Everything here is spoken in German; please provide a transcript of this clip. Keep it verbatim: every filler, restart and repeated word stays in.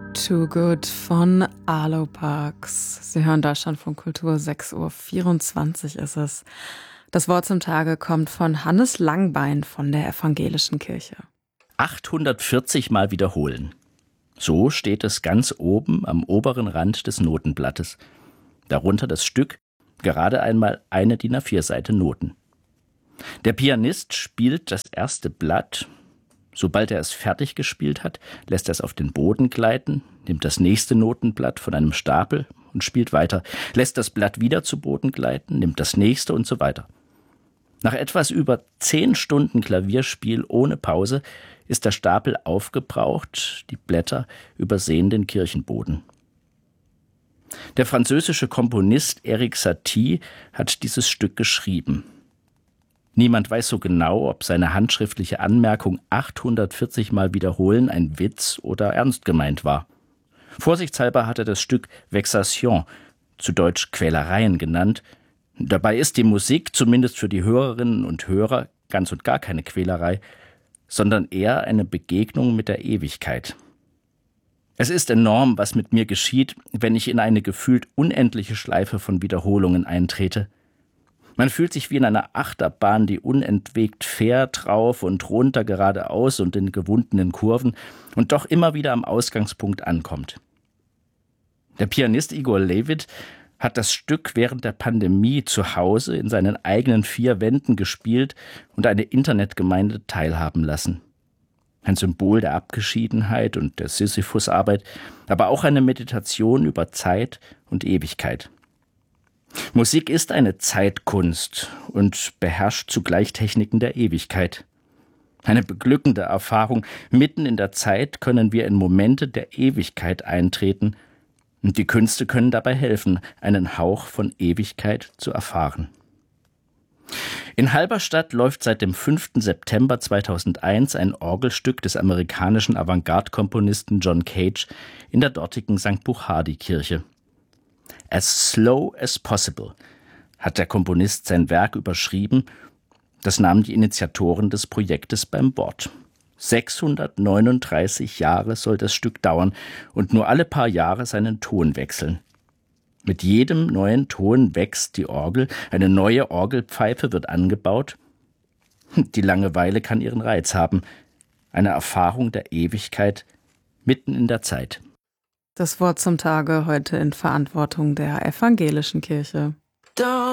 Too Good von Arlo Parks. Sie hören Deutschlandfunk Kultur, sechs Uhr vierundzwanzig ist es. Das Wort zum Tage kommt von Hannes Langbein von der Evangelischen Kirche. achthundertvierzig Mal wiederholen. So steht es ganz oben am oberen Rand des Notenblattes. Darunter das Stück, gerade einmal eine D I N A vier Seite Noten. Der Pianist spielt das erste Blatt. Sobald er es fertig gespielt hat, lässt er es auf den Boden gleiten, nimmt das nächste Notenblatt von einem Stapel und spielt weiter, lässt das Blatt wieder zu Boden gleiten, nimmt das nächste und so weiter. Nach etwas über zehn Stunden Klavierspiel ohne Pause ist der Stapel aufgebraucht, die Blätter übersehen den Kirchenboden. Der französische Komponist Erik Satie hat dieses Stück geschrieben. Niemand weiß so genau, ob seine handschriftliche Anmerkung achthundertvierzig Mal wiederholen ein Witz oder ernst gemeint war. Vorsichtshalber hat er das Stück Vexation, zu Deutsch Quälereien genannt. Dabei ist die Musik, zumindest für die Hörerinnen und Hörer, ganz und gar keine Quälerei, sondern eher eine Begegnung mit der Ewigkeit. Es ist enorm, was mit mir geschieht, wenn ich in eine gefühlt unendliche Schleife von Wiederholungen eintrete. Man fühlt sich wie in einer Achterbahn, die unentwegt fährt, rauf und runter, geradeaus und in gewundenen Kurven und doch immer wieder am Ausgangspunkt ankommt. Der Pianist Igor Levit hat das Stück während der Pandemie zu Hause in seinen eigenen vier Wänden gespielt und eine Internetgemeinde teilhaben lassen. Ein Symbol der Abgeschiedenheit und der Sisyphusarbeit, aber auch eine Meditation über Zeit und Ewigkeit. Musik ist eine Zeitkunst und beherrscht zugleich Techniken der Ewigkeit. Eine beglückende Erfahrung. Mitten in der Zeit können wir in Momente der Ewigkeit eintreten und die Künste können dabei helfen, einen Hauch von Ewigkeit zu erfahren. In Halberstadt läuft seit dem fünften September zweitausendeins ein Orgelstück des amerikanischen Avantgarde-Komponisten John Cage in der dortigen Sankt Buchardi-Kirche. As slow as possible hat der Komponist sein Werk überschrieben. Das nahmen die Initiatoren des Projektes beim Wort. sechshundertneununddreißig Jahre soll das Stück dauern und nur alle paar Jahre seinen Ton wechseln. Mit jedem neuen Ton wächst die Orgel, eine neue Orgelpfeife wird angebaut. Die Langeweile kann ihren Reiz haben. Eine Erfahrung der Ewigkeit mitten in der Zeit. Das Wort zum Tage heute in Verantwortung der Evangelischen Kirche.